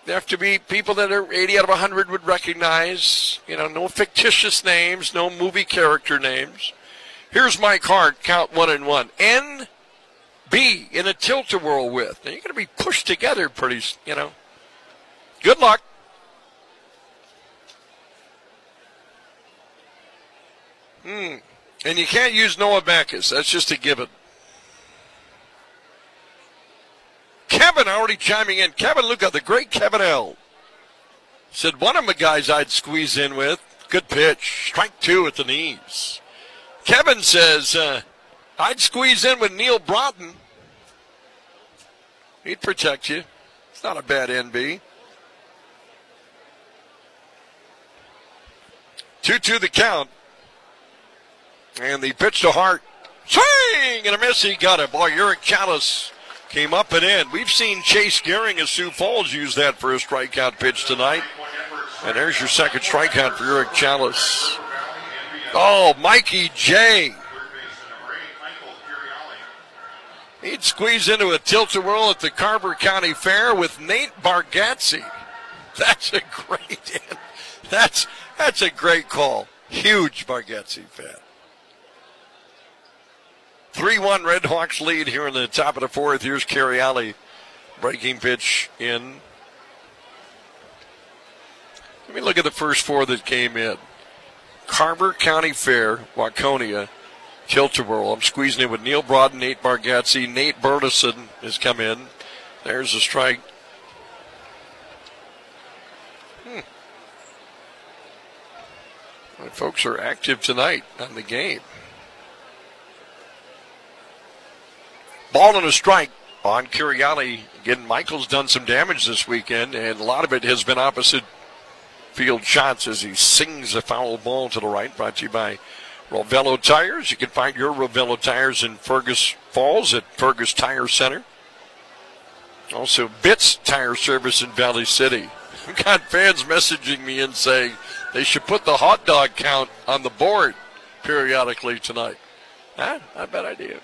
They have to be people that are 80 out of 100 would recognize. No fictitious names, no movie character names. Here's my card, count 1 and 1. N-B in a tilt-a-whirl with. Now, you're going to be pushed together pretty, Good luck. And you can't use Noah Backus. That's just a given. Kevin already chiming in. Kevin Luca, the great Kevin L. said one of the guys I'd squeeze in with. Good pitch. Strike 2 at the knees. Kevin says, I'd squeeze in with Neil Broughton. He'd protect you. It's not a bad NB. 2-2 the count. And the pitch to Hart. Swing and a miss. He got it. Boy, Eric Chalice came up and in. We've seen Chase Gehring of Sioux Falls use that for a strikeout pitch tonight. And there's your second strikeout for Eric Chalice. Oh, Mikey J. He'd squeeze into a tilt-a-whirl at the Carver County Fair with Nate Bargatze. That's a great that's a great call. Huge Bargatze fan. 3-1 Red Hawks lead here in the top of the fourth. Here's Kerry Alley. Breaking pitch in. Let me look at the first four that came in. Carver County Fair, Waconia, tilt-a-whirl. I'm squeezing it with Neil Broughton, Nate Bargatze. Nate Burleson has come in. There's a strike. My folks are active tonight on the game. Ball and a strike on Curiali. Again, Michael's done some damage this weekend, and a lot of it has been opposite field shots as he sings a foul ball to the right. Brought to you by Rovello Tires. You can find your Rovello Tires in Fergus Falls at Fergus Tire Center. Also, Bitts Tire Service in Valley City. I've got fans messaging me and saying they should put the hot dog count on the board periodically tonight. I bet I do.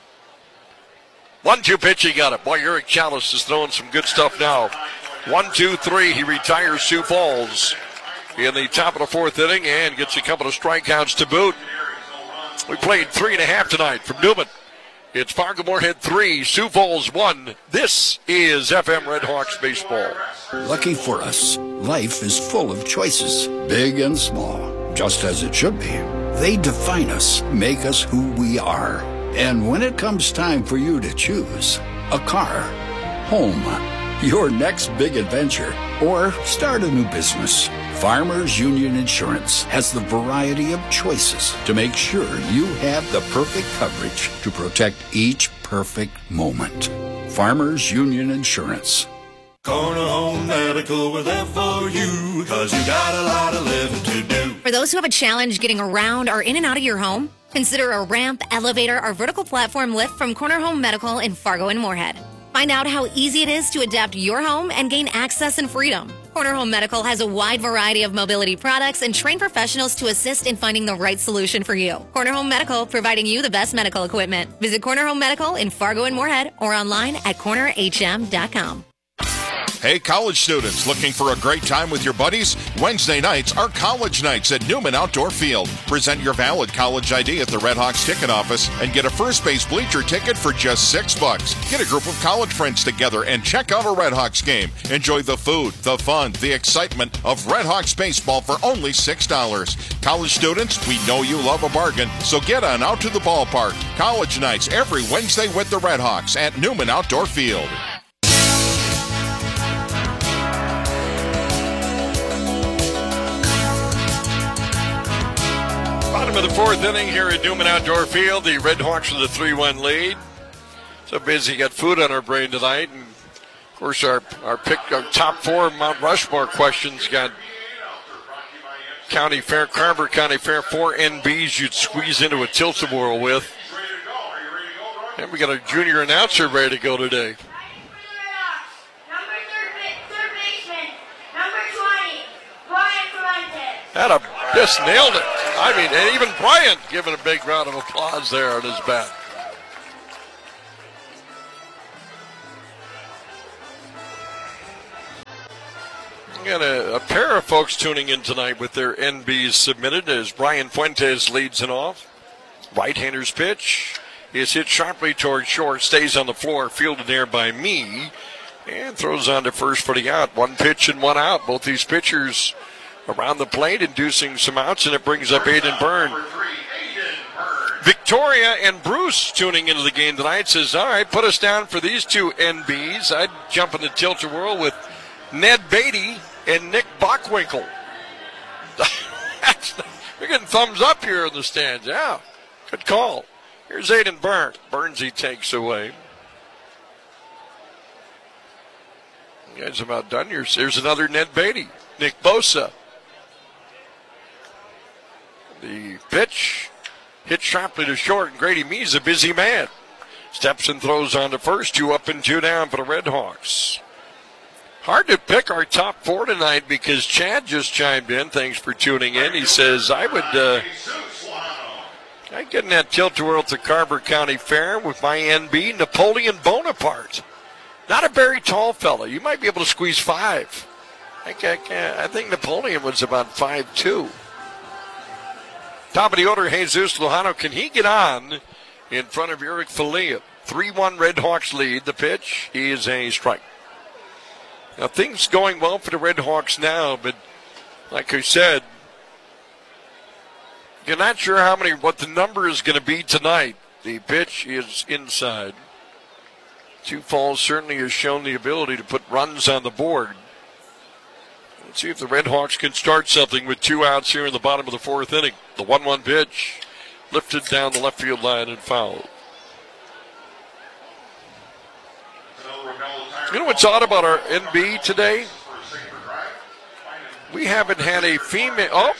1-2 pitch, he got it. Boy, Eric Chalice is throwing some good stuff now. 1-2-3, he retires Sioux Falls in the top of the fourth inning and gets a couple of strikeouts to boot. We played 3.5 tonight from Newman. It's Fargo-Moorhead 3, Sioux Falls 1. This is FM Red Hawks baseball. Lucky for us, life is full of choices, big and small, just as it should be. They define us, make us who we are. And when it comes time for you to choose a car, home, your next big adventure, or start a new business, Farmers Union Insurance has the variety of choices to make sure you have the perfect coverage to protect each perfect moment. Farmers Union Insurance. Corner Home Medical with FOU, 'cause you got a lot of living to do. For those who have a challenge getting around or in and out of your home, consider a ramp, elevator, or vertical platform lift from Corner Home Medical in Fargo and Moorhead. Find out how easy it is to adapt your home and gain access and freedom. Corner Home Medical has a wide variety of mobility products and trained professionals to assist in finding the right solution for you. Corner Home Medical, providing you the best medical equipment. Visit Corner Home Medical in Fargo and Moorhead or online at cornerhm.com. Hey, college students, looking for a great time with your buddies? Wednesday nights are college nights at Newman Outdoor Field. Present your valid college ID at the Red Hawks ticket office and get a first base bleacher ticket for just $6. Get a group of college friends together and check out a Red Hawks game. Enjoy the food, the fun, the excitement of Red Hawks baseball for only $6. College students, we know you love a bargain, so get on out to the ballpark. College nights every Wednesday with the Red Hawks at Newman Outdoor Field. Bottom of the fourth inning here at Newman Outdoor Field. The Red Hawks with a 3-1 lead. So busy, got food on our brain tonight. And of course, our top four Mount Rushmore questions got County Fair, Carver County Fair, 4 NBs you'd squeeze into a tilt-a-whirl with. And we got a junior announcer ready to go today. Just nailed it. I mean, and even Bryant giving a big round of applause there on his bat. We got a pair of folks tuning in tonight with their NBs submitted as Brian Fuentes leads it off. Right-hander's pitch is hit sharply towards short, stays on the floor, fielded there by me, and throws on to first for the out. One pitch and one out. Both these pitchers around the plate inducing some outs, and it brings up Aiden Byrne. Victoria and Bruce tuning into the game tonight says, all right, put us down for these two NBs. I'd jump in the tilt-a-whirl with Ned Beatty and Nick Bockwinkel. We're getting thumbs up here in the stands. Yeah, good call. Here's Aiden Byrne. Burns he takes away. You guys about done here. Here's another Ned Beatty. Nick Bosa. The pitch hit sharply to short, and Grady Mee's a busy man. Steps and throws on to first. 2 up and 2 down for the Red Hawks. Hard to pick our top 4 tonight because Chad just chimed in. Thanks for tuning in. He says, I'd get in that tilt-a-whirl at the Carver County Fair with my NB, Napoleon Bonaparte. Not a very tall fella. You might be able to squeeze 5. I think Napoleon was about 5'2". Top of the order, Jesus Lujano. Can he get on in front of Eric Falia? 3-1 Red Hawks lead. The pitch is a strike. Now, things going well for the Red Hawks now, but like I said, you're not sure what the number is going to be tonight. The pitch is inside. 2 falls certainly has shown the ability to put runs on the board. Let's see if the Red Hawks can start something with 2 outs here in the bottom of the 4th inning. The 1-1 pitch lifted down the left field line and fouled. You know what's odd about our NB today? We haven't had a female. Oh,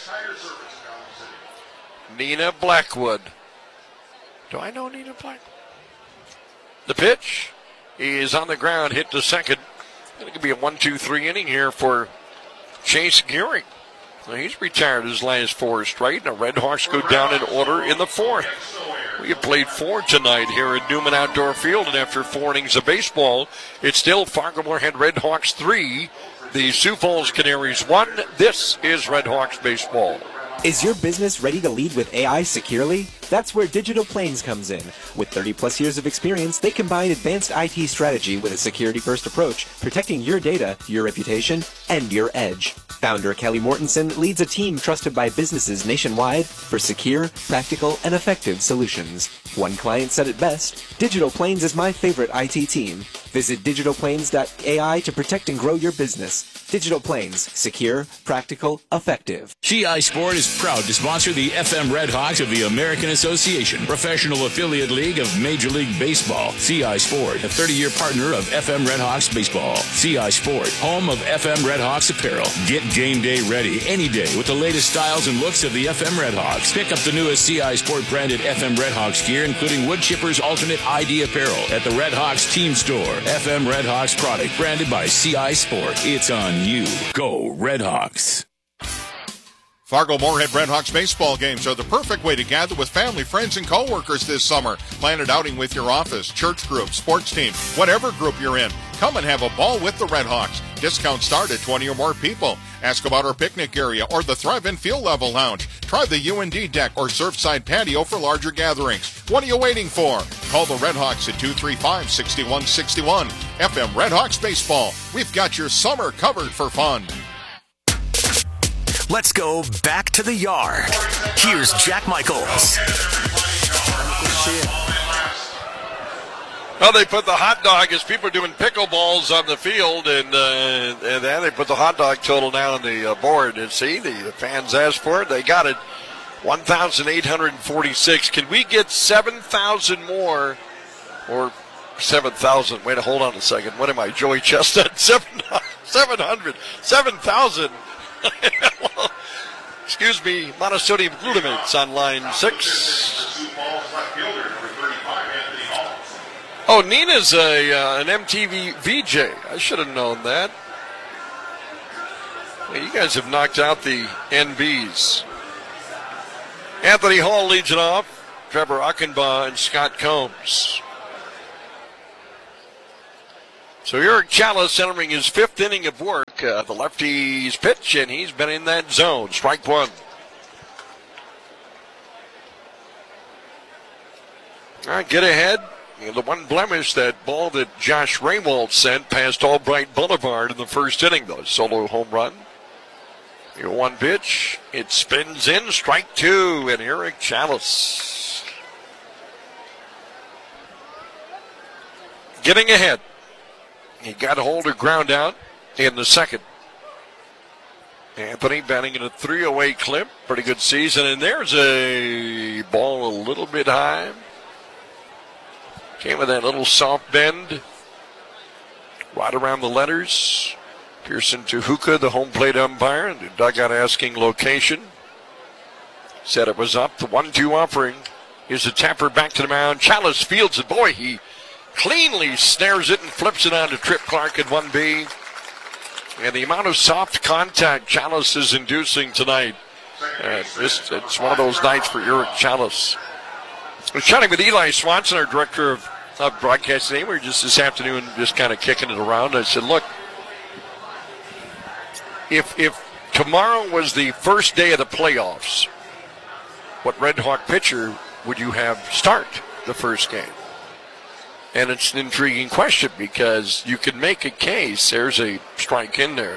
Nina Blackwood. Do I know Nina Blackwood? The pitch is on the ground, hit to second. It could be a 1-2-3 inning here for Chase Gearing. Well, he's retired his last 4 straight, and the Red Hawks go down in order in the 4th. We have played 4 tonight here at Newman Outdoor Field, and after 4 innings of baseball, it's still Fargo-Moorhead Red Hawks 3, the Sioux Falls Canaries 1. This is Red Hawks baseball. Is your business ready to lead with AI securely? That's where Digital Plains comes in. With 30-plus years of experience, they combine advanced IT strategy with a security-first approach, protecting your data, your reputation, and your edge. Founder Kelly Mortensen leads a team trusted by businesses nationwide for secure, practical, and effective solutions. One client said it best, Digital Plains is my favorite IT team. Visit digitalplains.ai to protect and grow your business. Digital Plains, secure, practical, effective. CI Sport is proud to sponsor the FM Red Hawks of the American Association, professional affiliate league of Major League Baseball. CI Sport, a 30-year partner of FM Red Hawks baseball. CI Sport, home of FM Red Hawks apparel. Get game day ready any day with the latest styles and looks of the FM Red Hawks. Pick up the newest CI Sport branded FM Red Hawks gear, including Wood Chipper's Alternate ID apparel at the Red Hawks team store. FM Red Hawks product branded by CI Sport. It's on you. Go Red Hawks. Fargo-Moorhead Red Hawks baseball games are the perfect way to gather with family, friends, and co-workers this summer. Plan an outing with your office, church group, sports team, whatever group you're in. Come and have a ball with the Red Hawks. Discounts start at 20 or more people. Ask about our picnic area or the Thrive-In Field Level Lounge. Try the UND deck or Surfside patio for larger gatherings. What are you waiting for? Call the Red Hawks at 235-6161. FM Red Hawks Baseball. We've got your summer covered for fun. Let's go back to the yard. Here's Jack Michaels. Well, they put the hot dog as people are doing pickleballs on the field, and then they put the hot dog total down on the board. And see, the fans asked for it. They got it, 1,846. Can we get 7,000 more, or 7,000? Wait, hold on a second. What am I, Joey Chestnut? 700, 7,000. Well, excuse me, monosodium glutamate's on line 6. Oh, Nina's an MTV VJ. I should have known that. Well, you guys have knocked out the NBs. Anthony Hall leads it off. Trevor Achenbaugh and Scott Combs. So Eric Chalice entering his 5th inning of work. The lefty's pitch, and he's been in that zone. Strike one. All right, get ahead. The one blemish, that ball that Josh Raywald sent past Albright Boulevard in the first inning, though. Solo home run. Your one pitch. It spins in. Strike two, and Eric Chalice getting ahead. He got a hold of ground out in the second. Anthony batting in a 308 clip. Pretty good season. And there's a ball a little bit high. Came with that little soft bend. Right around the letters. Pearson Tehuka, the home plate umpire, and the dugout asking location. Said it was up. The 1-2 offering. Here's a tapper back to the mound. Chalice fields it. Boy, he cleanly snares it and flips it on to Trip Clark at 1B. And the amount of soft contact Chalice is inducing tonight, it's one of those nights for Eric Chalice. I was chatting with Eli Swanson, our director of broadcasting. We were just this afternoon just kind of kicking it around. I said, look, if tomorrow was the first day of the playoffs, what Red Hawk pitcher would you have start the first game? And it's an intriguing question because you could make a case. There's a strike in there.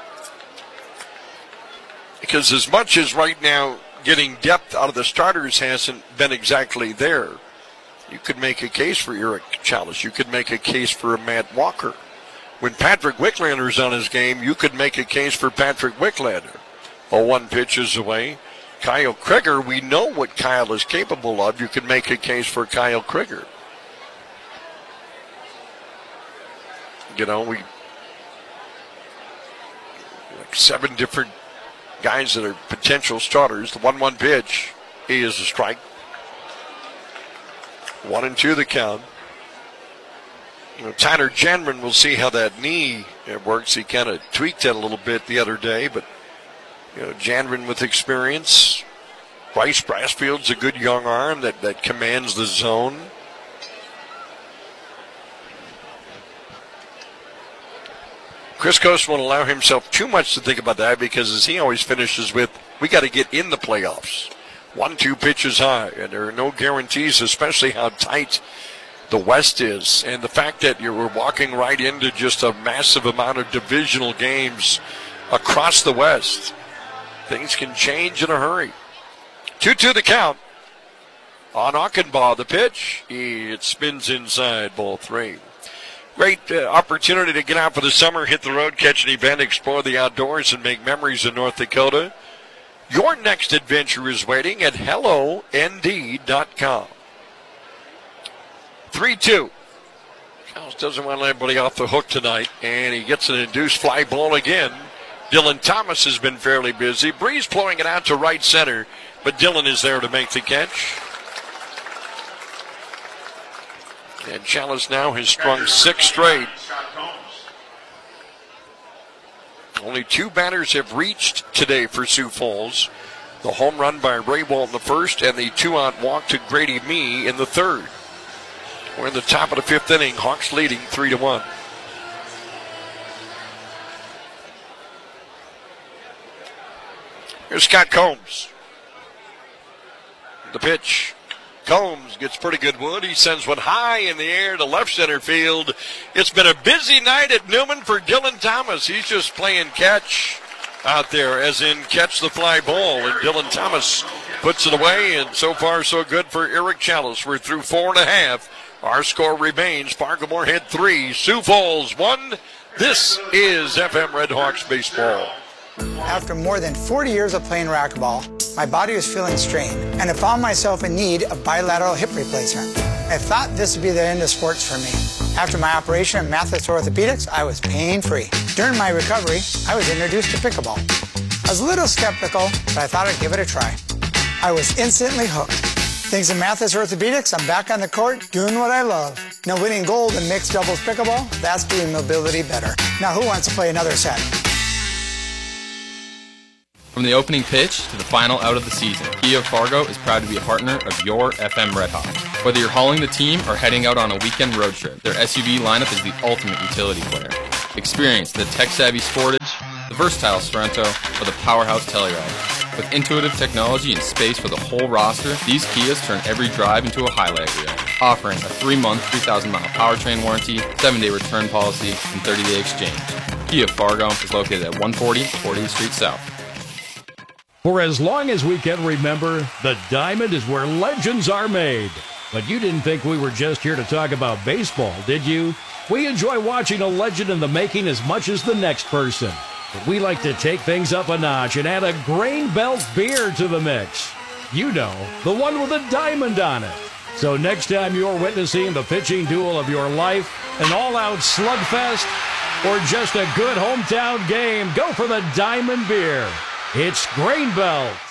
Because as much as right now getting depth out of the starters hasn't been exactly there, you could make a case for Eric Chalice. You could make a case for a Matt Walker. When Patrick Wicklander's on his game, you could make a case for Patrick Wicklander. 0-1 pitches away. Kyle Krieger, we know what Kyle is capable of. You could make a case for Kyle Krieger. You know, we like 7 different guys that are potential starters. The 1-1 pitch is a strike. 1-2 the count. You know, Tyler Janman, we'll see how that knee works. He kind of tweaked that a little bit the other day, but you know, Janman with experience. Bryce Brassfield's a good young arm that commands the zone. Chris Coast won't allow himself too much to think about that because, as he always finishes with, we got to get in the playoffs. 1-2 pitches high, and there are no guarantees, especially how tight the West is. And the fact that you were walking right into just a massive amount of divisional games across the West. Things can change in a hurry. 2-2 the count. On Achenbaugh, the pitch. It spins inside, ball 3. Great opportunity to get out for the summer, hit the road, catch an event, explore the outdoors, and make memories in North Dakota. Your next adventure is waiting at HelloND.com. 3-2. Charles doesn't want to let anybody off the hook tonight, and he gets an induced fly ball again. Dylan Thomas has been fairly busy. Breeze blowing it out to right center, but Dylan is there to make the catch. And Chalice now has strung 6 straight. Only 2 batters have reached today for Sioux Falls. The home run by Raywald in the first and the 2-out walk to Grady Mee in the third. We're in the top of the 5th inning. Hawks leading 3-1. Here's Scott Combs. The pitch. Combs gets pretty good wood. He sends one high in the air to left center field. It's been a busy night at Newman for Dylan Thomas. He's just playing catch out there, as in catch the fly ball. And Dylan Thomas puts it away, and so far so good for Eric Chalice. We're through 4.5. Our score remains Fargo-Moorhead 3, Sioux Falls 1. This is FM Red Hawks baseball. After more than 40 years of playing racquetball, my body was feeling strained, and I found myself in need of bilateral hip replacement. I thought this would be the end of sports for me. After my operation at Mathis Orthopedics, I was pain-free. During my recovery, I was introduced to pickleball. I was a little skeptical, but I thought I'd give it a try. I was instantly hooked. Thanks to Mathis Orthopedics, I'm back on the court doing what I love. Now winning gold in mixed doubles pickleball, that's doing mobility better. Now who wants to play another set? From the opening pitch to the final out of the season, Kia of Fargo is proud to be a partner of your FM Red Hawks. Whether you're hauling the team or heading out on a weekend road trip, their SUV lineup is the ultimate utility player. Experience the tech-savvy Sportage, the versatile Sorento, or the powerhouse Telluride. With intuitive technology and space for the whole roster, these Kias turn every drive into a highlight reel. Offering a 3-month, 3,000-mile powertrain warranty, 7-day return policy, and 30-day exchange. Kia of Fargo is located at 140 40th Street South. For as long as we can remember, the Diamond is where legends are made. But you didn't think we were just here to talk about baseball, did you? We enjoy watching a legend in the making as much as the next person. But we like to take things up a notch and add a Grain Belt beer to the mix. You know, the one with a diamond on it. So next time you're witnessing the pitching duel of your life, an all-out slugfest, or just a good hometown game, go for the Diamond beer. It's Grain Belt.